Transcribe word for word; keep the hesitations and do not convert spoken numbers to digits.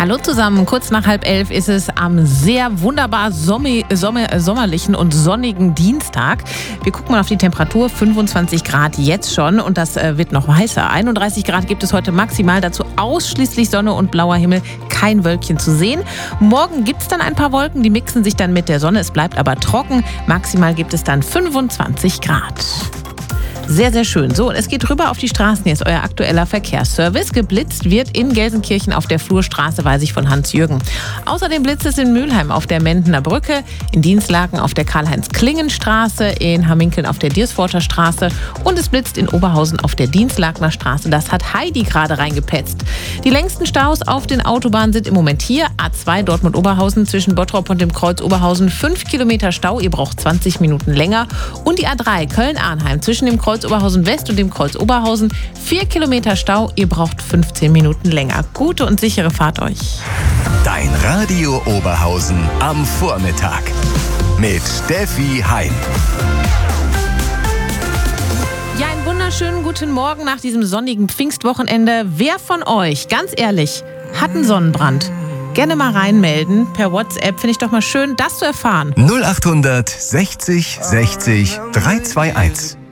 Hallo zusammen, kurz nach halb elf ist es am sehr wunderbar sommi- sommer- sommerlichen und sonnigen Dienstag. Wir gucken mal auf die Temperatur, fünfundzwanzig Grad jetzt schon und das äh, wird noch heißer. einunddreißig Grad gibt es heute maximal, dazu ausschließlich Sonne und blauer Himmel, kein Wölkchen zu sehen. Morgen gibt es dann ein paar Wolken, die mixen sich dann mit der Sonne, es bleibt aber trocken. Maximal gibt es dann fünfundzwanzig Grad. Sehr, sehr schön. So, und es geht rüber auf die Straßen. Hier ist euer aktueller Verkehrsservice. Geblitzt wird in Gelsenkirchen auf der Flurstraße, weiß ich von Hans-Jürgen. Außerdem blitzt es in Mülheim auf der Mendener Brücke, in Dienstlaken auf der Karl-Heinz-Klingen-Straße, in Hamminkeln auf der Diersforter Straße und es blitzt in Oberhausen auf der Dienstlakener Straße. Das hat Heidi gerade reingepetzt. Die längsten Staus auf den Autobahnen sind im Moment hier. A zwei Dortmund-Oberhausen zwischen Bottrop und dem Kreuz Oberhausen. fünf Kilometer Stau, ihr braucht zwanzig Minuten länger. Und die A drei Köln-Arnheim zwischen dem Kreuz Oberhausen West und dem Kreuz Oberhausen. vier Kilometer Stau, ihr braucht fünfzehn Minuten länger. Gute und sichere Fahrt euch. Dein Radio Oberhausen am Vormittag mit Steffi Heim. Ja, einen wunderschönen guten Morgen nach diesem sonnigen Pfingstwochenende. Wer von euch, ganz ehrlich, hat einen Sonnenbrand? Gerne mal reinmelden per WhatsApp. Finde ich doch mal schön, das zu erfahren. null acht sechzig sechzig drei zwei eins.